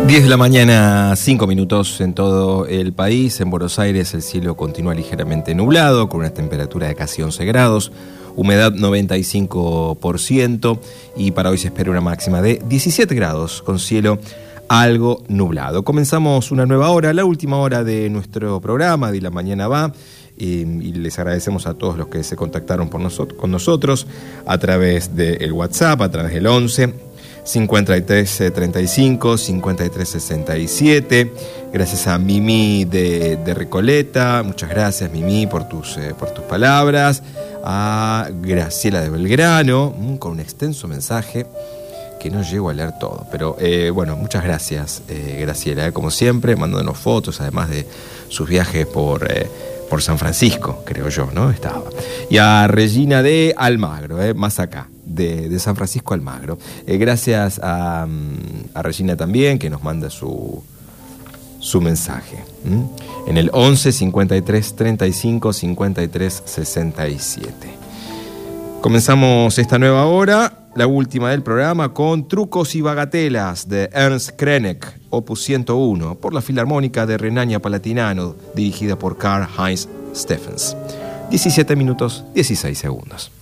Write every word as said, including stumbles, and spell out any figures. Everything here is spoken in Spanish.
diez de la mañana, cinco minutos en todo el país. En Buenos Aires el cielo continúa ligeramente nublado, con una temperatura de casi once grados, humedad noventa y cinco por ciento, y para hoy se espera una máxima de diecisiete grados, con cielo algo nublado. Comenzamos una nueva hora, la última hora de nuestro programa, de La Mañana Va, y, y les agradecemos a todos los que se contactaron por nosotros, con nosotros a través del WhatsApp, a través del once cincuenta y tres treinta y cinco cincuenta y tres sesenta y siete. Gracias a Mimi de, de Recoleta, muchas gracias Mimi por tus, eh, por tus palabras. A Graciela de Belgrano, mmm, con un extenso mensaje que no llego a leer todo, pero eh, bueno, muchas gracias eh, Graciela, eh, como siempre, mandándonos fotos, además de sus viajes por, eh, por San Francisco, creo yo, ¿no? Estaba. Y a Regina de Almagro, eh, más acá, de, de San Francisco Almagro. Eh, gracias a, a Regina también, que nos manda su, su mensaje. ¿Mm? En el once cincuenta y tres treinta y cinco cincuenta y tres sesenta y siete. Comenzamos esta nueva hora, la última del programa, con Trucos y Bagatelas de Ernst Krenek, opus ciento uno, por la Filarmónica de Renania-Palatinado, dirigida por Karl-Heinz Steffens. diecisiete minutos, dieciséis segundos.